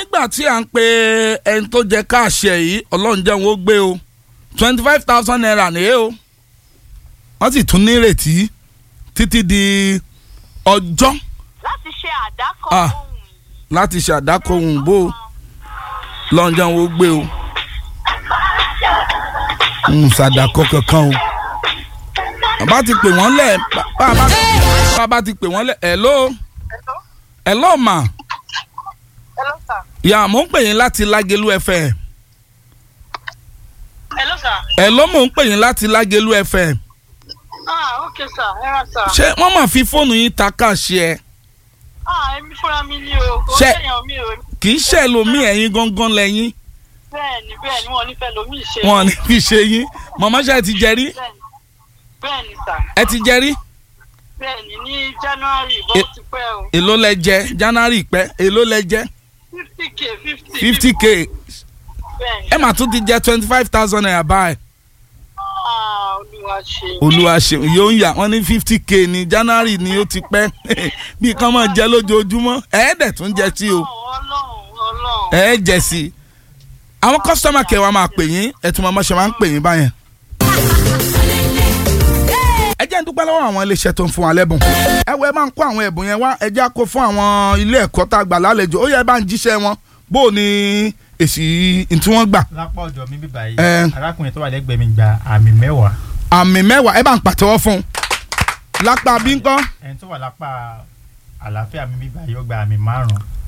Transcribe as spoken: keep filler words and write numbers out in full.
nígbà tí à ń pe ẹni tó jẹ káàṣẹ yìí ọlọ́run jẹ́ wọn ó gbé o twenty five thousand naira nìyẹn o wọ́n sì tún nírètí títí di ọjọ́ láti ṣe àdákọ Ah. ohun yìí. láti ṣe àdákọ ohun bó ọlọ́run jẹ́ wọn ó gbé o ń ṣàdàkọ kankan o bàbá ti pè wọ́n lẹ̀ bàbá bàbá ti pè wọ́n lẹ̀ hello Hello? hello ma Hello, sir. yà mò ń pè yín láti Lágelú F M Hello, sir. hello mò ń pè yín láti Lágelú F M Ah, okay, sir. Ẹ sir. ṣé wọ́n máa fi fóònù yín ta káàṣẹ Ah, èmi fúnra mi ni o. Kò Ṣé- séèyàn mi o. kì í ṣe ẹlòmíì ẹ̀yin gangan lẹ́yìn Bẹ́ẹ̀ni, bẹ́ẹ̀ni, wọn ò ní fẹ́ lomi ṣe. wọn ní fi ṣe yín mọ̀mọ́ ṣe ti jẹ rí Bẹ́ẹ̀ni, bẹ́ẹ̀ni, sir. ẹ ti jẹ rí Bẹ́ẹ̀ni, ní January, bó E- ti pẹ́ o. èló lẹ jẹ January pẹ́ èló lẹ jẹ fifty k, fifty. fifty k Bẹ́ẹ̀ni. ẹ mà tún ti jẹ twenty five thousand naira báyìí Ah, Olúwa ṣe. olúwa ṣeun yóò ń yà wọ́n ní fifty k ní January ni ó ti pẹ́ bí kan máa jẹ lójoojúmọ́ ẹ̀ẹ́dẹ̀ tún jẹ tí o Ọlọ́run, Ọlọ́run. ẹ jẹ sí i àwọn kọ́sítọ́mà kẹwàá máa pè yín ẹtù mọ́mọ́ ṣe máa ń pè yín báyẹn. ẹ jẹ́ ń dúpẹ́ lọ́wọ́ àwọn iléeṣẹ́ tó ń fún wa lẹ́bùn ẹ wọ ẹ máa ń kó àwọn ẹ̀bùn yẹn wá ẹ jẹ́ á kó fún àwọn ilé ẹ̀kọ́ tá a gbà lálejò ó yẹ ẹ bá ń jíṣẹ́ wọn bó o ní èsì tí wọ́n gbà. lápá ọ̀dọ̀ mi bíbá yìí Ẹ. arákùnrin tó wà lẹ́gbẹ̀ẹ́ mi gba àmì mẹ́wàá àmì mẹ́wàá ẹ bá ń pàtẹ́wọ́ fún un lápá bí ń kọ́ ẹni tó wà lápá àlàáfíà mi bíbá yìí ó gba àmì márùn-ún.